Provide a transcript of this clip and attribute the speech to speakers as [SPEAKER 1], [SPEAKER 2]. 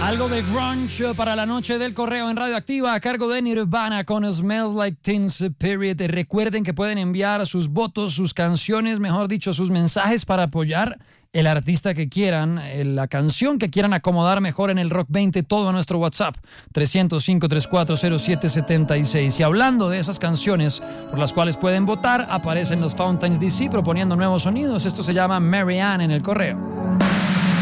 [SPEAKER 1] Algo de grunge para la noche del correo en Radioactiva a cargo de Nirvana con Smells Like Teen Spirit. Recuerden que pueden enviar sus votos, sus canciones, mejor dicho, sus mensajes para apoyar el artista que quieran, la canción que quieran acomodar mejor en el Rock 20, todo a nuestro WhatsApp 305-3407-76. Y hablando de esas canciones por las cuales pueden votar, aparecen los Fountains DC proponiendo nuevos sonidos. Esto se llama Mary Ann en el correo.